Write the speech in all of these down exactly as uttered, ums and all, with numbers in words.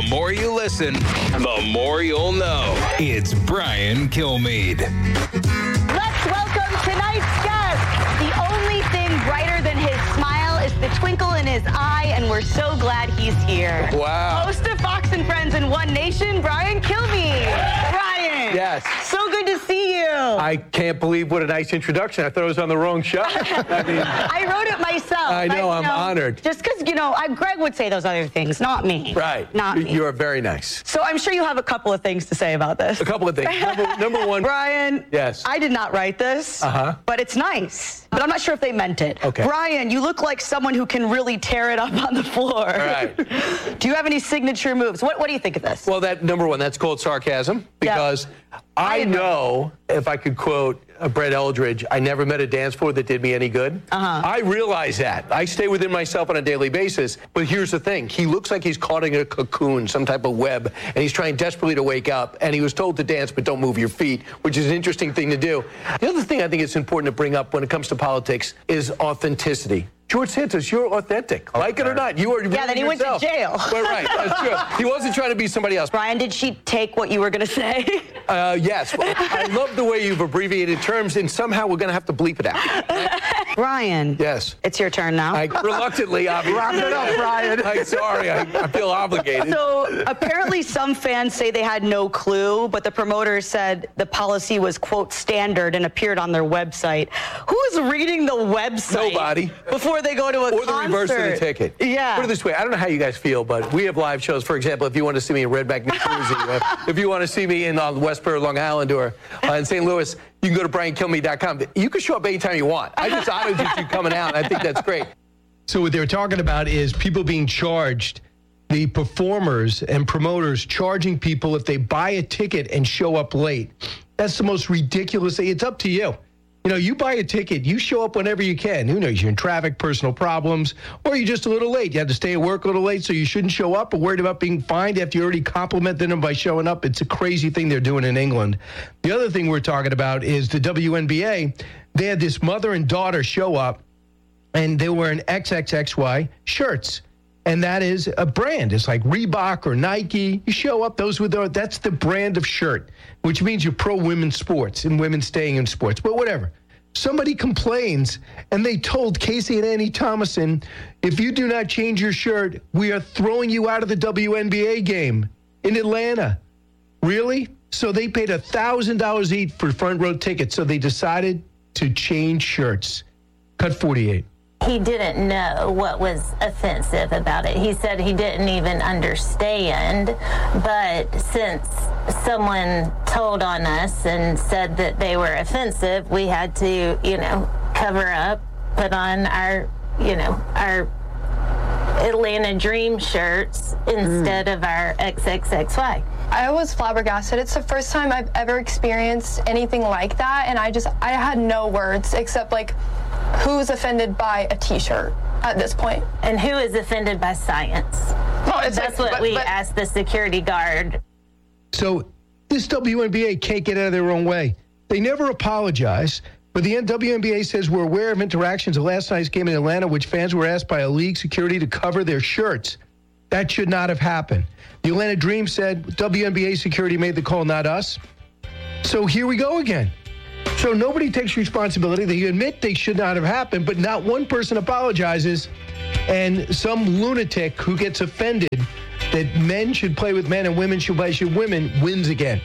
more you listen, the more you'll know. It's Brian Kilmeade. Let's welcome tonight's guest. The only thing brighter than his smile is the twinkle in his eye, and we're so glad he's here. Wow. Host of Fox and Friends in One Nation, Brian Kilmeade. Brian. Yes. So good to see you. I can't believe what a nice introduction. I thought I was on the wrong show. I mean, I wrote it myself. I know, I, I'm know, honored. Just because, you know, I, Greg would say those other things, not me. Right. Not me. You're very nice. So I'm sure you have a couple of things to say about this. A couple of things. Number, number one. Brian. Yes. I did not write this. Uh-huh. But it's nice. But I'm not sure if they meant it. Okay. Brian, you look like someone who can really tear it up on the floor. Right. Do you have any signature moves? What What do you think of this? Well, that number one, that's called sarcasm because Yeah. I I know, if I could quote uh, Brett Eldridge, I never met a dance floor that did me any good. Uh-huh. I realize that. I stay within myself on a daily basis. But here's the thing. He looks like he's caught in a cocoon, some type of web, and he's trying desperately to wake up. And he was told to dance, but don't move your feet, which is an interesting thing to do. The other thing I think it's important to bring up when it comes to politics is authenticity. George Santos, you're authentic. Okay. Like it or not, you are. Yeah, then he went to jail. Well, right, that's true. He wasn't trying to be somebody else. Brian, did she take what you were going to say? Uh, yes. I love the way you've abbreviated terms, and somehow we're going to have to bleep it out. Brian. Yes. It's your turn now. I reluctantly, obviously. Wrap it up, Brian. I'm sorry. I, I feel obligated. So apparently some fans say they had no clue, but the promoters said the policy was, quote, standard and appeared on their website. Who is reading the website? Nobody. Before they go to a Or the concert? reverse of the ticket. Yeah. Put it this way. I don't know how you guys feel, but we have live shows. For example, if you want to see me in Red Bank, New Jersey, uh, if you want to see me in uh, Westboro, Long Island, or uh, in Saint Louis, you can go to brian kilmeade dot com. You can show up anytime you want. I just honored you coming out. I think that's great. So what they're talking about is people being charged, the performers and promoters charging people if they buy a ticket and show up late. That's the most ridiculous thing. It's up to you. You know, you buy a ticket, you show up whenever you can. Who knows, you're in traffic, personal problems, or you're just a little late. You had to stay at work a little late, so you shouldn't show up, or worried about being fined after you already complimented them by showing up. It's a crazy thing they're doing in England. The other thing we're talking about is the W N B A. They had this mother and daughter show up, and they were wearing X X X Y shirts. And that is a brand. It's like Reebok or Nike. You show up, those with the, that's the brand of shirt, which means you're pro women's sports and women staying in sports. But whatever. Somebody complains, and they told Casey and Annie Thomason, if you do not change your shirt, we are throwing you out of the W N B A game in Atlanta. Really? So they paid one thousand dollars each for front row tickets, so they decided to change shirts. Cut forty-eight. He didn't know what was offensive about it. He said he didn't even understand, but since someone told on us and said that they were offensive, we had to, you know, cover up, put on our, you know, our Atlanta Dream shirts instead mm. of our X X X Y. I was flabbergasted. It's the first time I've ever experienced anything like that, and I just, I had no words except like, who's offended by a t-shirt at this point? And who is offended by science? No, it's That's like, what but, we but, asked the security guard. So this W N B A can't get out of their own way. They never apologize, but the W N B A says we're aware of interactions at last night's game in Atlanta, which fans were asked by a league security to cover their shirts. That should not have happened. The Atlanta Dream said W N B A security made the call, not us. So here we go again. So nobody takes responsibility. They admit they should not have happened, but not one person apologizes. And some lunatic who gets offended that men should play with men and women should play with women wins again.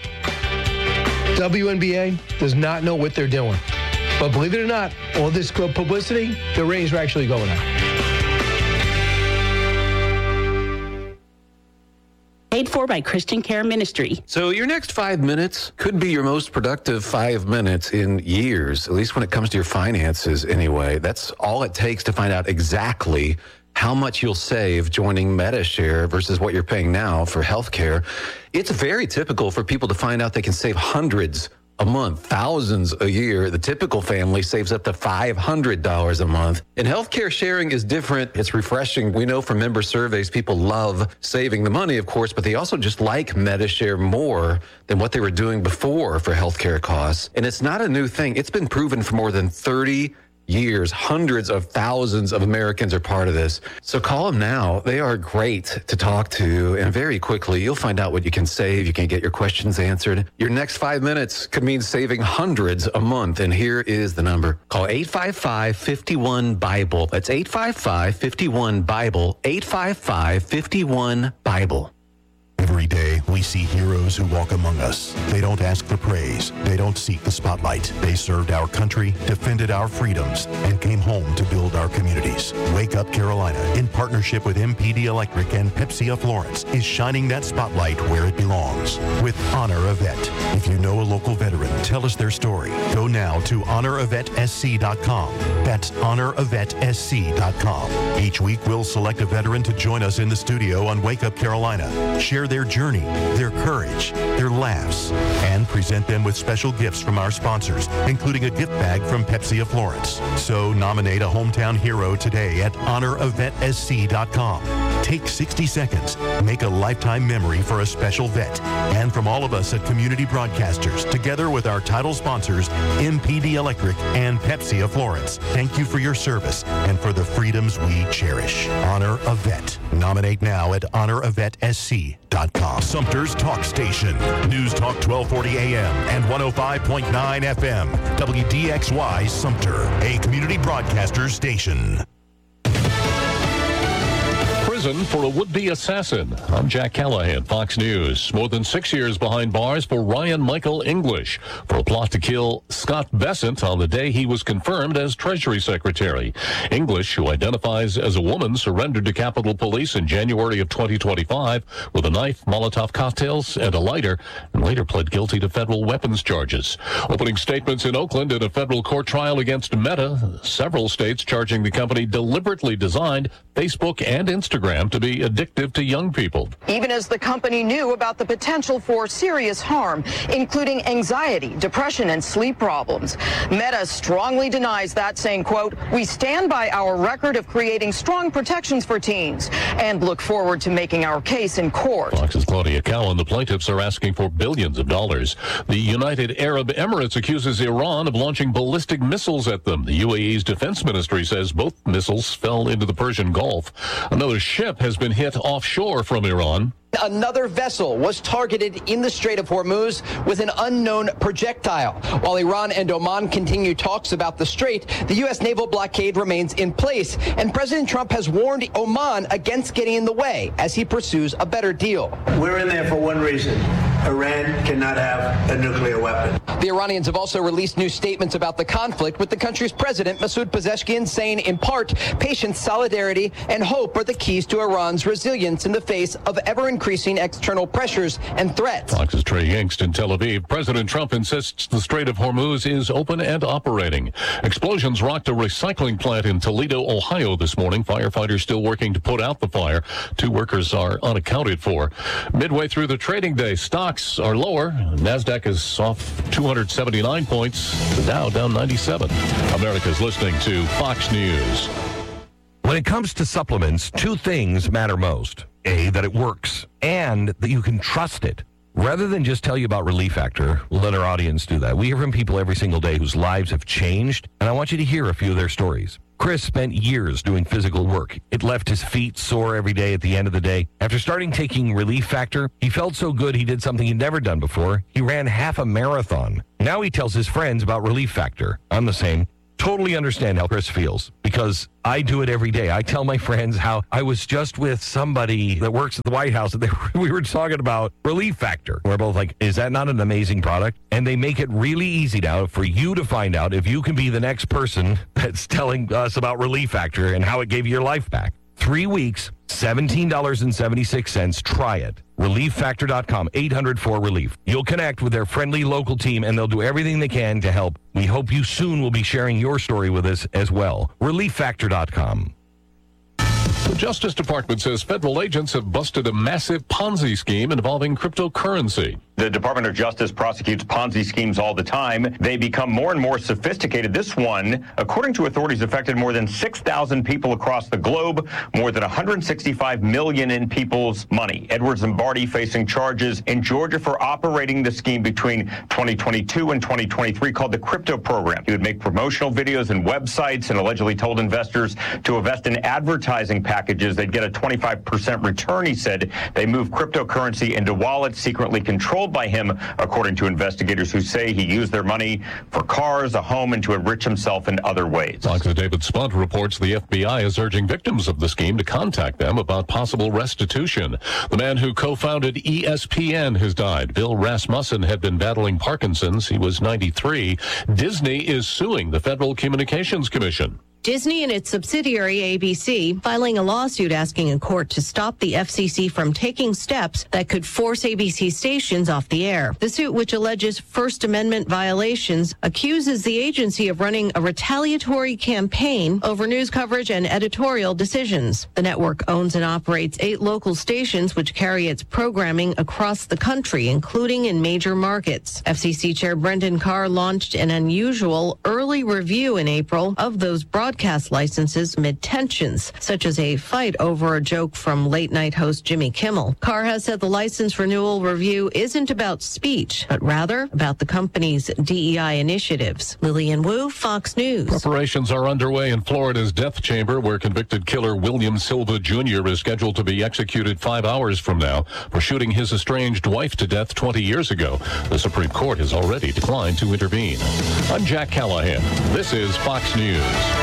W N B A does not know what they're doing. But believe it or not, all this publicity, the ratings are actually going up. Paid for by Christian Care Ministry. So your next five minutes could be your most productive five minutes in years, at least when it comes to your finances anyway. That's all it takes to find out exactly how much you'll save joining Medi-Share versus what you're paying now for healthcare. It's very typical for people to find out they can save hundreds a month, thousands a year. The typical family saves up to five hundred dollars a month. And healthcare sharing is different. It's refreshing. We know from member surveys, people love saving the money, of course, but they also just like Medi-Share more than what they were doing before for healthcare costs. And it's not a new thing. It's been proven for more than thirty years. Hundreds of thousands of Americans are part of this. So call them now. They are great to talk to, and very quickly you'll find out what you can save. You can get your questions answered. Your next five minutes could mean saving hundreds a month, and here is the number. Call eight five five, five one, BIBLE. That's eight five five, five one, BIBLE, eight five five, five one, BIBLE. Every day, we see heroes who walk among us. They don't ask for praise. They don't seek the spotlight. They served our country, defended our freedoms, and came home to build our communities. Wake Up Carolina, in partnership with M P D Electric and Pepsi of Florence, is shining that spotlight where it belongs with Honor a Vet. If you know a local veteran, tell us their story. Go now to honor a vet s c dot com. That's honor a vet s c dot com. Each week, we'll select a veteran to join us in the studio on Wake Up Carolina. Share their journey, their courage, their laughs, and present them with special gifts from our sponsors, including a gift bag from Pepsi of Florence. So nominate a hometown hero today at honor a vet s c dot com. Take sixty seconds, make a lifetime memory for a special vet. And from all of us at Community Broadcasters, together with our title sponsors, M P D Electric and Pepsi of Florence, thank you for your service and for the freedoms we cherish. Honor a Vet. Nominate now at honor a vet s c dot com. Sumter's Talk Station. News Talk twelve forty A M and one oh five point nine F M. W D X Y Sumter, a community broadcaster station. Prison for a would-be assassin. I'm Jack Callahan, Fox News. More than six years behind bars for Ryan Michael English for a plot to kill Scott Bessent on the day he was confirmed as Treasury Secretary. English, who identifies as a woman, surrendered to Capitol Police in January of twenty twenty-five with a knife, Molotov cocktails, and a lighter, and later pled guilty to federal weapons charges. Opening statements in Oakland in a federal court trial against Meta, several states charging the company deliberately designed Facebook and Instagram to be addictive to young people. Even as the company knew about the potential for serious harm, including anxiety, depression, and sleep problems. Meta strongly denies that, saying, quote, "We stand by our record of creating strong protections for teens and look forward to making our case in court." Fox's Claudia Cowan. The plaintiffs are asking for billions of dollars. The United Arab Emirates accuses Iran of launching ballistic missiles at them. The U A E's defense ministry says both missiles fell into the Persian Gulf. Another ship has been hit offshore from Iran. Another vessel was targeted in the Strait of Hormuz with an unknown projectile. While Iran and Oman continue talks about the strait, the U S naval blockade remains in place, and President Trump has warned Oman against getting in the way as he pursues a better deal. We're in there for one reason. Iran cannot have a nuclear weapon. The Iranians have also released new statements about the conflict, with the country's president, Masoud Pezeshkian, saying, in part, patience, solidarity, and hope are the keys to Iran's resilience in the face of ever-increasing external pressures and threats. Fox's Trey Yingst in Tel Aviv. President Trump insists the Strait of Hormuz is open and operating. Explosions rocked a recycling plant in Toledo, Ohio this morning. Firefighters still working to put out the fire. Two workers are unaccounted for. Midway through the trading day, stocks are lower. NASDAQ is off two hundred seventy-nine points. The Dow down ninety-seven. America's listening to Fox News. When it comes to supplements, two things matter most. A, that it works, and that you can trust it. Rather than just tell you about Relief Factor, we'll let our audience do that. We hear from people every single day whose lives have changed, and I want you to hear a few of their stories. Chris spent years doing physical work. It left his feet sore every day at the end of the day. After starting taking Relief Factor, he felt so good he did something he'd never done before. He ran half a marathon. Now he tells his friends about Relief Factor. I'm the same. Totally understand how Chris feels, because I do it every day. I tell my friends how I was just with somebody that works at the White House, and they were, we were talking about Relief Factor. We're both like, is that not an amazing product? And they make it really easy now for you to find out if you can be the next person that's telling us about Relief Factor and how it gave you your life back. Three weeks, seventeen dollars and seventy-six cents. Try it. relief factor dot com, eight hundred four relief. You'll connect with their friendly local team, and they'll do everything they can to help. We hope you soon will be sharing your story with us as well. relief factor dot com. The Justice Department says federal agents have busted a massive Ponzi scheme involving cryptocurrency. The Department of Justice prosecutes Ponzi schemes all the time. They become more and more sophisticated. This one, according to authorities, affected more than six thousand people across the globe, more than one hundred sixty-five million in people's money. Edward Zimbardi facing charges in Georgia for operating the scheme between twenty twenty-two and twenty twenty-three called the Crypto Program. He would make promotional videos and websites and allegedly told investors to invest in advertising packages. They'd get a twenty-five percent return, he said. They moved cryptocurrency into wallets secretly controlled by him, according to investigators who say he used their money for cars, a home, and to enrich himself in other ways. Fox's David Spunt reports the F B I is urging victims of the scheme to contact them about possible restitution. The man who co-founded E S P N has died. Bill Rasmussen had been battling Parkinson's. He was ninety-three. Disney is suing the Federal Communications Commission. Disney and its subsidiary A B C filing a lawsuit asking a court to stop the F C C from taking steps that could force A B C stations off the air. The suit, which alleges First Amendment violations, accuses the agency of running a retaliatory campaign over news coverage and editorial decisions. The network owns and operates eight local stations which carry its programming across the country, including in major markets. F C C Chair Brendan Carr launched an unusual early review in April of those broadcasts. Broadcast licenses amid tensions, such as a fight over a joke from late-night host Jimmy Kimmel. Carr has said the license renewal review isn't about speech, but rather about the company's D E I initiatives. Lillian Wu, Fox News. Preparations are underway in Florida's death chamber, where convicted killer William Silva Junior is scheduled to be executed five hours from now for shooting his estranged wife to death twenty years ago. The Supreme Court has already declined to intervene. I'm Jack Callahan. This is Fox News.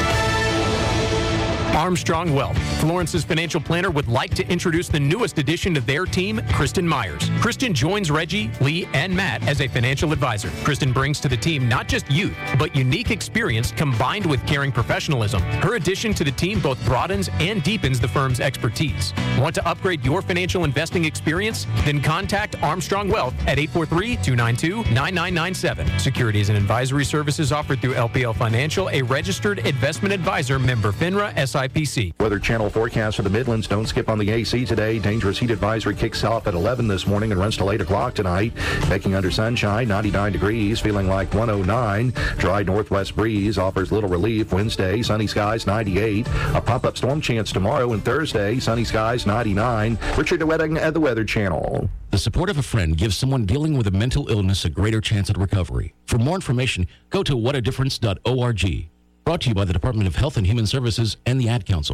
Armstrong Wealth. Florence's financial planner would like to introduce the newest addition to their team, Kristen Myers. Kristen joins Reggie, Lee, and Matt as a financial advisor. Kristen brings to the team not just youth, but unique experience combined with caring professionalism. Her addition to the team both broadens and deepens the firm's expertise. Want to upgrade your financial investing experience? Then contact Armstrong Wealth at eight four three, two nine two, nine nine nine seven. Securities and advisory services offered through L P L Financial, a registered investment advisor, member FINRA, S I P C. Weather Channel forecast for the Midlands. Don't skip on the A C today. Dangerous heat advisory kicks off at eleven this morning and runs till eight o'clock tonight. Making under sunshine, ninety-nine degrees, feeling like one oh nine. Dry northwest breeze offers little relief. Wednesday, sunny skies, ninety-eight. A pop-up storm chance tomorrow, and Thursday, sunny skies, ninety-nine. Richard DeWetting at the Weather Channel. The support of a friend gives someone dealing with a mental illness a greater chance at recovery. For more information, go to what a difference dot org. Brought to you by the Department of Health and Human Services and the Ad Council.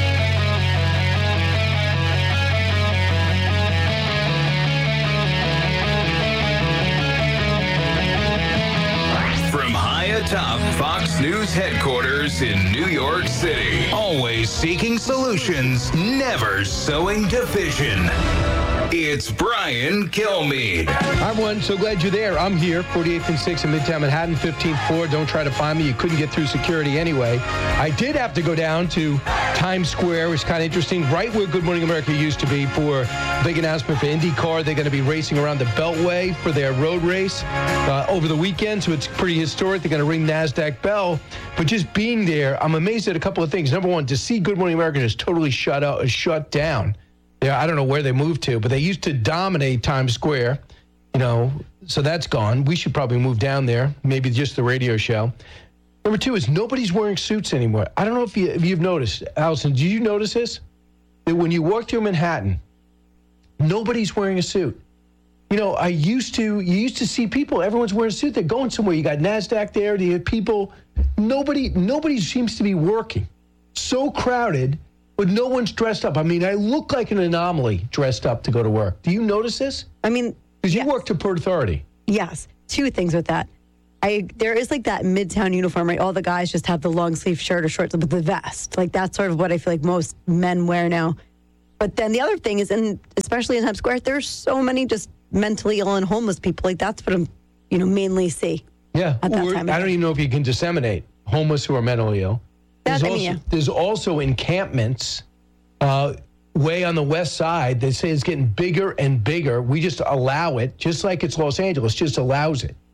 From high atop Fox News headquarters in New York City, always seeking solutions, never sowing division. It's Brian Kilmeade. Hi, everyone. So glad you're there. I'm here, forty-eighth and sixth in Midtown Manhattan, fifteenth floor. Don't try to find me. You couldn't get through security anyway. I did have to go down to Times Square, which is kind of interesting, right where Good Morning America used to be, for a big announcement for IndyCar. They're going to be racing around the Beltway for their road race uh, over the weekend, so it's pretty historic. They're going to ring NASDAQ bell. But just being there, I'm amazed at a couple of things. Number one, to see Good Morning America just totally shut out, shut down. Yeah, I don't know where they moved to, but they used to dominate Times Square, you know, so that's gone. We should probably move down there, maybe just the radio show. Number two is nobody's wearing suits anymore. I don't know if, you, if you've noticed. Allison, did you notice this? That when you walk through Manhattan, nobody's wearing a suit. You know, I used to, you used to see people, everyone's wearing a suit. They're going somewhere. You got NASDAQ there, you have people. Nobody, nobody seems to be working. So crowded. But no one's dressed up. I mean, I look like an anomaly dressed up to go to work. Do you notice this? I mean, because you yes. work to Port Authority. Yes. Two things with that. I there is like that Midtown uniform, right? All the guys just have the long sleeve shirt or shorts with the vest. Like that's sort of what I feel like most men wear now. But then the other thing is, and especially in Times Square, there's so many just mentally ill and homeless people. Like that's what I'm, you know, mainly see. Yeah. At that or, time I don't even know if you can disseminate homeless who are mentally ill. There's, That, I also, mean, yeah. there's also encampments uh, way on the west side that say it's getting bigger and bigger. We just allow it, just like it's Los Angeles, just allows it.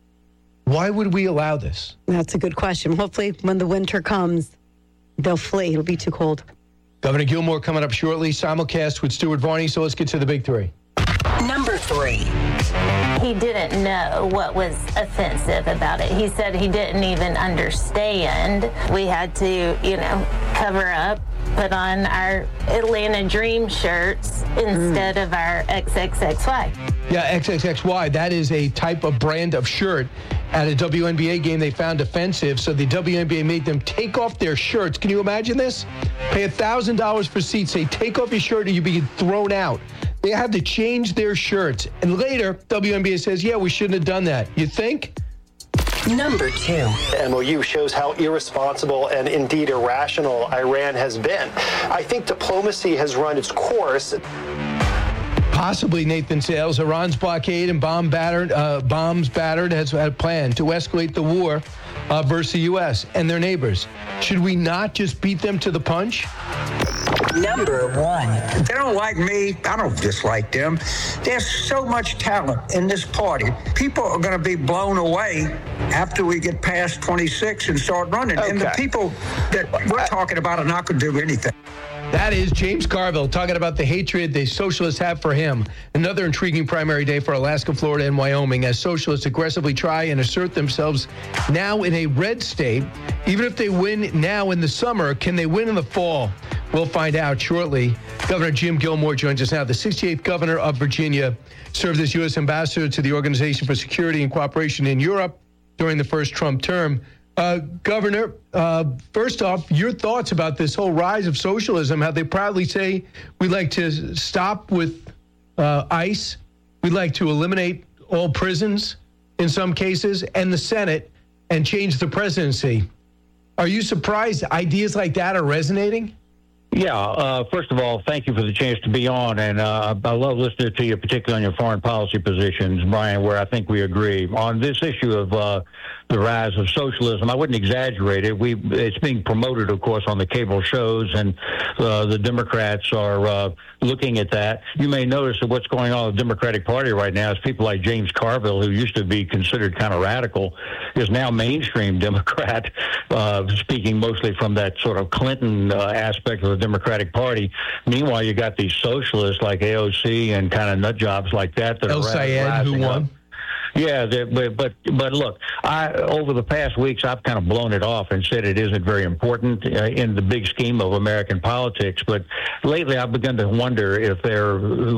Why would we allow this? That's a good question. Hopefully when the winter comes, they'll flee. It'll be too cold. Governor Gilmore coming up shortly, simulcast with Stuart Varney. So let's get to the big three. Number three. He didn't know what was offensive about it. He said he didn't even understand. We had to, you know, cover up, put on our Atlanta Dream shirts instead mm. of our X X X Y. Yeah, X X X Y, that is a type of brand of shirt at a W N B A game they found offensive, so the W N B A made them take off their shirts. Can you imagine this? Pay one thousand dollars for seats, say, take off your shirt or you'll be thrown out. They had to change their shirts. And later, W N B A says, yeah, we shouldn't have done that. You think? Number two. The M O U shows how irresponsible and indeed irrational Iran has been. I think diplomacy has run its course. Possibly, Nathan Sales. Iran's blockade and bomb battered, uh, bombs battered has had a plan to escalate the war uh, versus the U S and their neighbors. Should we not just beat them to the punch? Number one. They don't like me. I don't dislike them. There's so much talent in this party. People are going to be blown away after we get past twenty-six and start running. Okay. And the people that we're talking about are not going to do anything. That is James Carville talking about the hatred the socialists have for him. Another intriguing primary day for Alaska, Florida, and Wyoming as socialists aggressively try and assert themselves now in a red state. Even if they win now in the summer, can they win in the fall? We'll find out shortly. Governor Jim Gilmore joins us now. The sixty-eighth governor of Virginia served as U S ambassador to the Organization for Security and Cooperation in Europe during the first Trump term. Uh, Governor, uh, first off, your thoughts about this whole rise of socialism, how they proudly say we'd like to stop with uh, ICE, we'd like to eliminate all prisons in some cases, and the Senate, and change the presidency. Are you surprised ideas like that are resonating? Yeah, uh, first of all, thank you for the chance to be on, and uh, I love listening to you, particularly on your foreign policy positions, Brian, where I think we agree. On this issue of uh, the rise of socialism, I wouldn't exaggerate it. We It's being promoted, of course, on the cable shows, and uh, the Democrats are uh, looking at that. You may notice that what's going on with the Democratic Party right now is people like James Carville, who used to be considered kind of radical, is now mainstream Democrat, uh, speaking mostly from that sort of Clinton uh, aspect of the Democratic Party. Meanwhile, you got these socialists like A O C and kind of nut jobs like that that El are Sayed, who won. Up. Yeah, but but but look, I over the past weeks I've kind of blown it off and said it isn't very important uh, in the big scheme of American politics. But lately I've begun to wonder if they're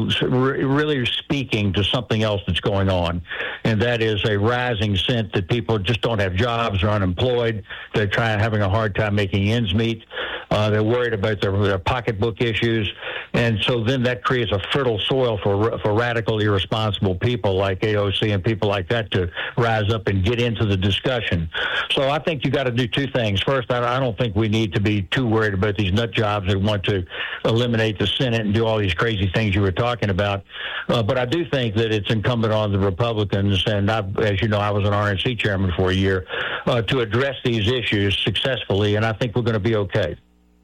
really speaking to something else that's going on, and that is a rising sense that people just don't have jobs, are unemployed, they're trying having a hard time making ends meet. Uh, they're worried about their, their pocketbook issues, and so then that creates a fertile soil for for radical, irresponsible people like A O C and people like that to rise up and get into the discussion. So I think you got to do two things. First, I, I don't think we need to be too worried about these nut jobs that want to eliminate the Senate and do all these crazy things you were talking about. Uh, but I do think that it's incumbent on the Republicans, and I've, as you know, I was an R N C chairman for a year, uh, to address these issues successfully, and I think we're going to be okay.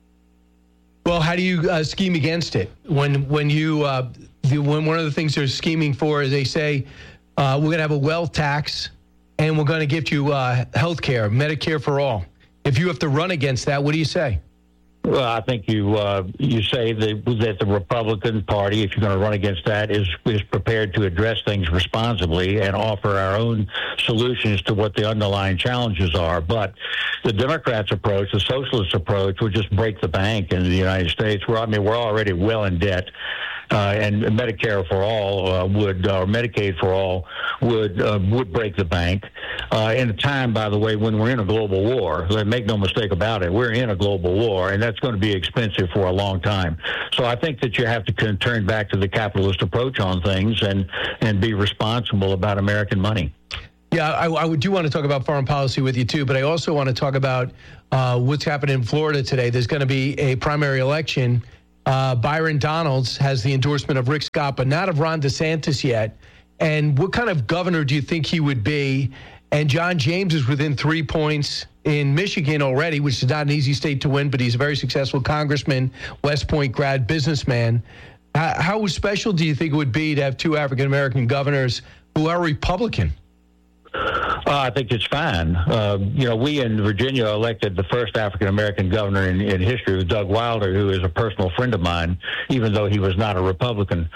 Well, how do you uh, scheme against it? When when you uh, the, when one of the things they're scheming for is they say uh, we're going to have a wealth tax and we're going to give you uh, health care, Medicare for all. If you have to run against that, what do you say? Well, I think you uh, you say that, that the Republican Party, if you're going to run against that, is is prepared to address things responsibly and offer our own solutions to what the underlying challenges are. But the Democrats' approach, the socialist approach, would just break the bank in the United States. We're, I mean, we're already well in debt. Uh, and Medicare for all uh, would, or Medicaid for all would uh, would break the bank. Uh, in a time, by the way, when we're in a global war, make no mistake about it, we're in a global war, and that's going to be expensive for a long time. So I think that you have to turn back to the capitalist approach on things and and be responsible about American money. Yeah, I, I do want to talk about foreign policy with you, too, but I also want to talk about uh, what's happening in Florida today. There's going to be a primary election. Uh, Byron Donalds has the endorsement of Rick Scott, but not of Ron DeSantis yet. And what kind of governor do you think he would be? And John James is within three points in Michigan already, which is not an easy state to win, but he's a very successful congressman, West Point grad, businessman. How, how special do you think it would be to have two African-American governors who are Republican? Uh, I think it's fine. Uh, you know, we in Virginia elected the first African-American governor in, in history, Doug Wilder, who is a personal friend of mine, even though he was not a Republican.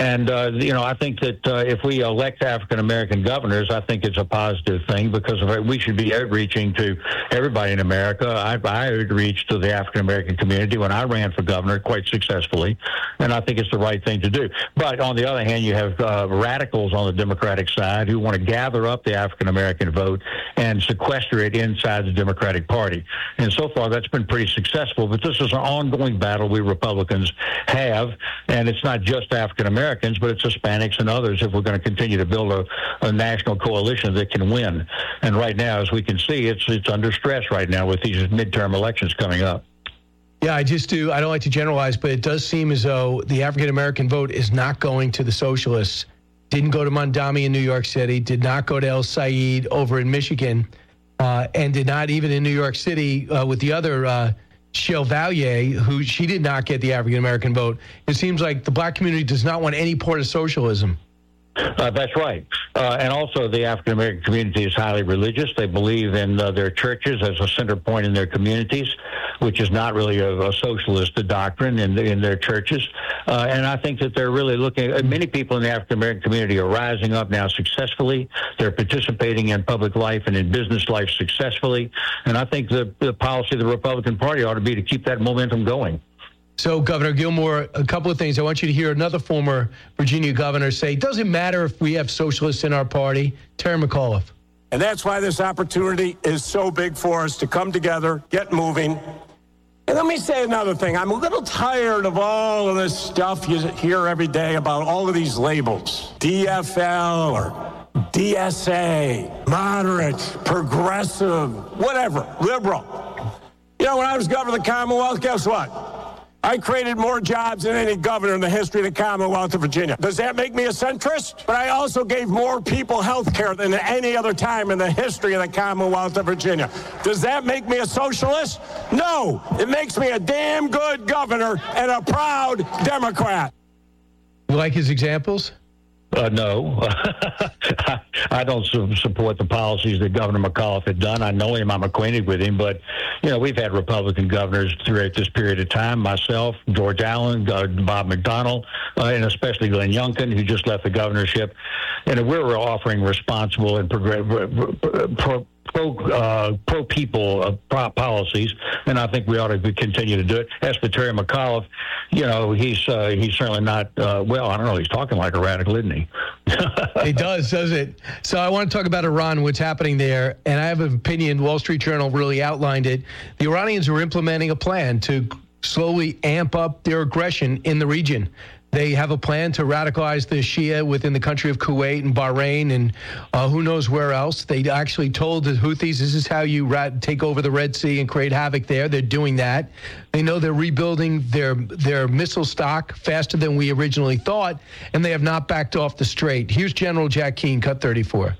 And, uh, you know, I think that uh, if we elect African-American governors, I think it's a positive thing because of it. We should be outreaching to everybody in America. I, I outreached to the African-American community when I ran for governor quite successfully, and I think it's the right thing to do. But on the other hand, you have uh, radicals on the Democratic side who want to gather up the African-American vote and sequester it inside the Democratic Party. And so far, that's been pretty successful. But this is an ongoing battle we Republicans have, and it's not just African-Americans, but it's Hispanics and others if we're going to continue to build a, a national coalition that can win. And right now, as we can see, it's it's under stress right now with these midterm elections coming up. Yeah, I just do. I don't like to generalize, but it does seem as though the African-American vote is not going to the socialists. Didn't go to Mondami in New York City, did not go to El Said over in Michigan, uh, and did not even in New York City uh, with the other uh, Chevalier, who she did not get the African-American vote. It seems like the black community does not want any part of socialism. Uh, that's right. Uh, and also the African-American community is highly religious. They believe in uh, their churches as a center point in their communities, which is not really a, a socialist doctrine in, in their churches. Uh, and I think that they're really looking at many people in the African-American community are rising up now successfully. They're participating in public life and in business life successfully. And I think the, the policy of the Republican Party ought to be to keep that momentum going. So, Governor Gilmore, a couple of things. I want you to hear another former Virginia governor say, it doesn't matter if we have socialists in our party. Terry McAuliffe. And that's why this opportunity is so big for us to come together, get moving. And let me say another thing. I'm a little tired of all of this stuff you hear every day about all of these labels. D F L or D S A, moderate, progressive, whatever, liberal. You know, when I was governor of the Commonwealth, guess what? I created more jobs than any governor in the history of the Commonwealth of Virginia. Does that make me a centrist? But I also gave more people health care than any other time in the history of the Commonwealth of Virginia. Does that make me a socialist? No. It makes me a damn good governor and a proud Democrat. You like his examples? Uh, no, I don't su- support the policies that Governor McAuliffe had done. I know him. I'm acquainted with him. But, you know, we've had Republican governors throughout this period of time, myself, George Allen, uh, Bob McDonnell, uh, and especially Glenn Youngkin, who just left the governorship. And we're offering responsible and progressive pro- pro uh, pro people uh, pro policies, and I think we ought to continue to do it. As for Terry McAuliffe, you know, he's uh, he's certainly not uh, well. I don't know. He's talking like a radical, isn't he? It does, does it? So I want to talk about Iran, what's happening there, and I have an opinion. Wall Street Journal really outlined it. The Iranians were implementing a plan to slowly amp up their aggression in the region. They have a plan to radicalize the Shia within the country of Kuwait and Bahrain and uh, who knows where else. They actually told the Houthis, this is how you rat- take over the Red Sea and create havoc there. They're doing that. They know they're rebuilding their their missile stock faster than we originally thought, and they have not backed off the strait. Here's General Jack Keane, cut thirty-four.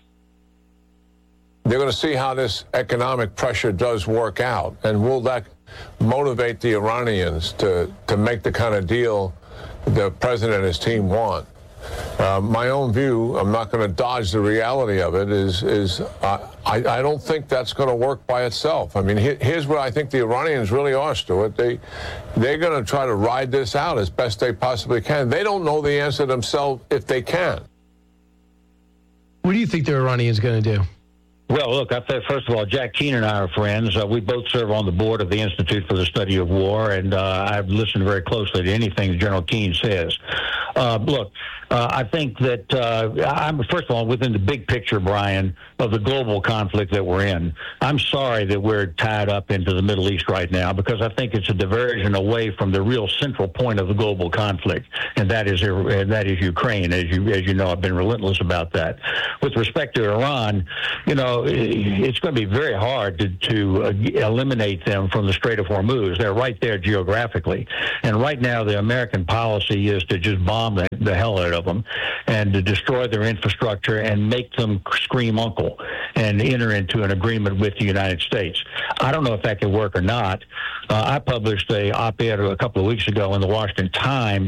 They're going to see how this economic pressure does work out, and will that motivate the Iranians to, to make the kind of deal the president and his team want. Uh, my own view, I'm not going to dodge the reality of it, is is uh, I, I don't think that's going to work by itself. I mean, he, here's what I think the Iranians really are, Stuart. They, they're going to try to ride this out as best they possibly can. They don't know the answer themselves if they can. What do you think the Iranians are going to do? Well, look, I think, first of all, Jack Keane and I are friends. Uh, we both serve on the board of the Institute for the Study of War, and uh, I've listened very closely to anything General Keane says. Uh, look, uh, I think that uh, I'm, first of all, within the big picture, Brian, of the global conflict that we're in, I'm sorry that we're tied up into the Middle East right now, because I think it's a diversion away from the real central point of the global conflict, and that is and that is Ukraine. As you as you know, I've been relentless about that. With respect to Iran, you know, it's going to be very hard to, to uh, eliminate them from the Strait of Hormuz. They're right there geographically. And right now, the American policy is to just bomb the, the hell out of them and to destroy their infrastructure and make them scream uncle and enter into an agreement with the United States. I don't know if that can work or not. Uh, I published a op-ed a couple of weeks ago in the Washington Times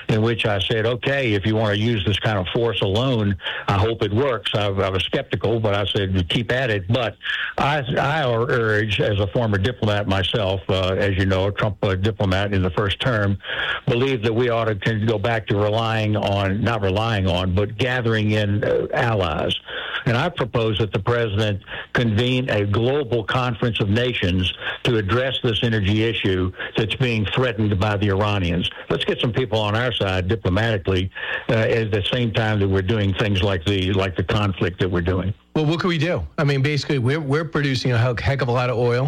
in which I said, okay, if you want to use this kind of force alone, I hope it works. I, I was skeptical, but I said, keep at it. But I, I urge, as a former diplomat myself, uh, as you know, a Trump uh, diplomat in the first term, believe that we ought to go back to relying on, not relying on, but gathering in uh, allies. And I propose that the president convene a global conference of nations to address this energy issue that's being threatened by the Iranians. Let's get some people on our side diplomatically uh, at the same time that we're doing things like the like the conflict that we're doing. Well, what can we do? I mean, basically, we're we're producing a heck of a lot of oil.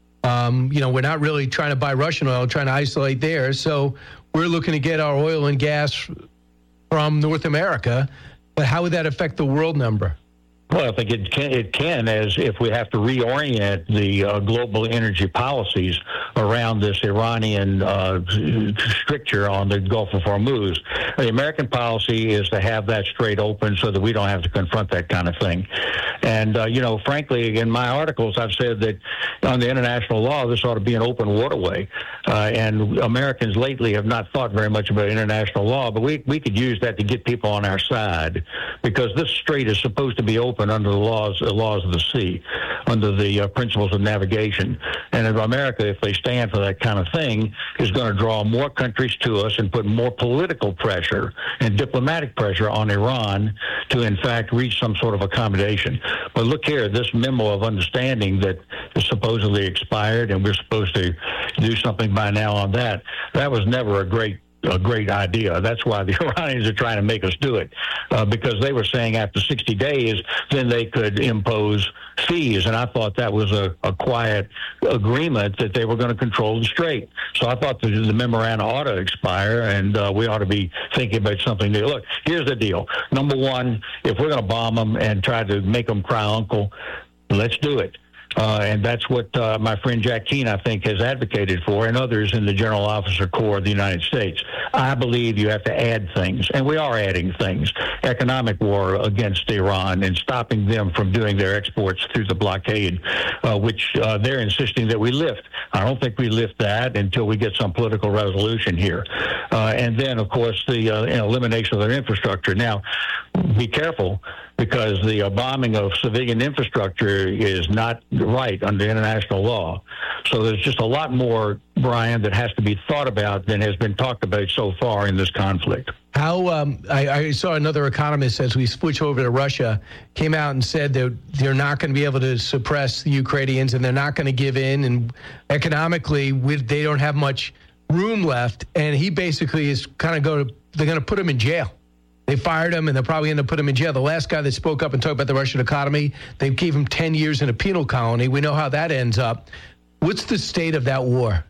Um, you know, we're not really trying to buy Russian oil, trying to isolate theirs. So we're looking to get our oil and gas from North America. But how would that affect the world number? Well, I think it can, it can, as if we have to reorient the uh, global energy policies around this Iranian uh, stricture on the Gulf of Hormuz. The American policy is to have that straight open so that we don't have to confront that kind of thing. And, uh, you know, frankly, in my articles, I've said that on the international law, this ought to be an open waterway. Uh, and Americans lately have not thought very much about international law, but we, we could use that to get people on our side, because this strait is supposed to be open under the laws, the laws of the sea, under the uh, principles of navigation. And in America, if they stand for that kind of thing, is going to draw more countries to us and put more political pressure and diplomatic pressure on Iran to, in fact, reach some sort of accommodation. But look here, this memo of understanding that is supposedly expired and we're supposed to do something by now on that, that was never a great a great idea. That's why the Iranians are trying to make us do it, uh, because they were saying after sixty days, then they could impose fees. And I thought that was a, a quiet agreement that they were going to control the strait. So I thought the, the memorandum ought to expire, and uh, we ought to be thinking about something new. Look, here's the deal. Number one, if we're going to bomb them and try to make them cry uncle, let's do it. Uh, and that's what uh, my friend Jack Keane, I think, has advocated for, and others in the General Officer Corps of the United States. I believe you have to add things, and we are adding things. Economic war against Iran and stopping them from doing their exports through the blockade, uh, which uh, they're insisting that we lift. I don't think we lift that until we get some political resolution here. Uh, and then, of course, the uh, elimination of their infrastructure. Now, be careful, because the uh, bombing of civilian infrastructure is not right under international law. So there's just a lot more, Brian, that has to be thought about than has been talked about so far in this conflict. How um, I, I saw another economist, as we switch over to Russia, came out and said that they're not going to be able to suppress the Ukrainians and they're not going to give in. And economically, with, they don't have much room left. And he basically is kind of going to, they're going to put him in jail. They fired him, and they'll probably end up putting him in jail. The last guy that spoke up and talked about the Russian economy, they gave him ten years in a penal colony. We know how that ends up. What's the state of that war?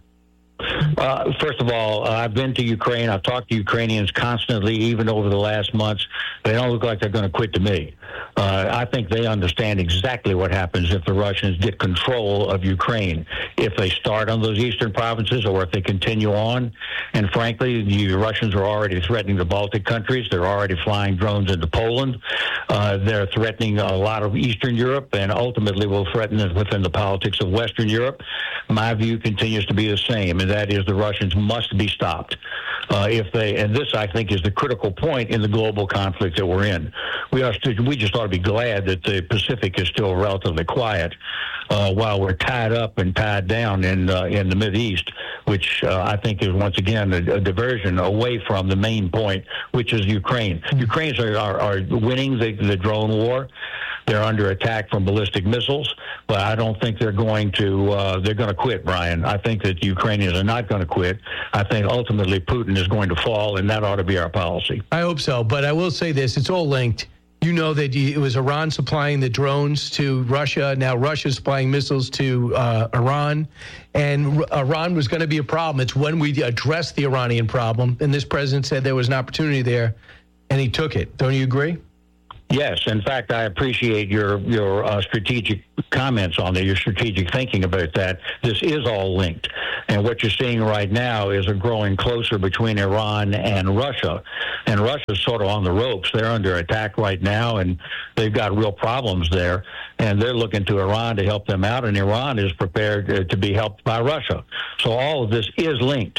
Uh, first of all, uh, I've been to Ukraine. I've talked to Ukrainians constantly, even over the last months. They don't look like they're going to quit to me. Uh, I think they understand exactly what happens if the Russians get control of Ukraine, if they start on those eastern provinces or if they continue on. And frankly, the Russians are already threatening the Baltic countries. They're already flying drones into Poland. Uh, they're threatening a lot of Eastern Europe, and ultimately will threaten it within the politics of Western Europe. My view continues to be the same, and that is the Russians must be stopped. Uh, if they, and this, I think, is the critical point in the global conflict that we're in. We are, we just ought to be glad that the Pacific is still relatively quiet, uh, while we're tied up and tied down in uh, in the Mideast, which uh, I think is once again a, a diversion away from the main point, which is Ukraine. Ukrainians are, are, are winning the, the drone war. They're under attack from ballistic missiles, but I don't think they're going to uh, they're going to quit, Brian. I think that the Ukrainians are not going to quit. I think ultimately Putin is going to fall, and that ought to be our policy. I hope so, but I will say this: it's all linked. You know that it was Iran supplying the drones to Russia. Now Russia's supplying missiles to uh, Iran, and R- Iran was going to be a problem. It's when we address the Iranian problem, and this president said there was an opportunity there, and he took it. Don't you agree? Yes. In fact, I appreciate your your uh, strategic comments on that, your strategic thinking about that. This is all linked. And what you're seeing right now is a growing closer between Iran and Russia. And Russia's sort of on the ropes. They're under attack right now, and they've got real problems there. And they're looking to Iran to help them out, and Iran is prepared uh, to be helped by Russia. So all of this is linked.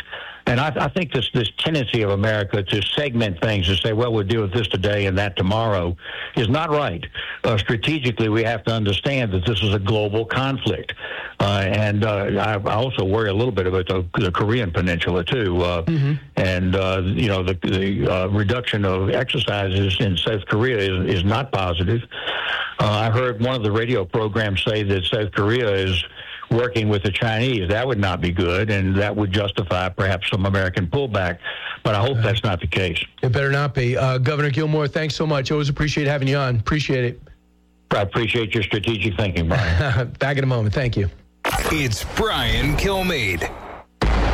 And I, I think this this tendency of America to segment things and say, well, we'll deal with this today and that tomorrow is not right. Uh, strategically, we have to understand that this is a global conflict. Uh, and uh, I, I also worry a little bit about the, the Korean Peninsula, too. Uh, mm-hmm. And, uh, you know, the, the uh, reduction of exercises in South Korea is, is not positive. Uh, I heard one of the radio programs say that South Korea is working with the Chinese. That would not be good, and that would justify perhaps some American pullback. But I hope that's not the case. It better not be. Uh, Governor Gilmore, thanks so much. Always appreciate having you on. Appreciate it. I appreciate your strategic thinking, Brian. Back in a moment. Thank you. It's Brian Kilmeade.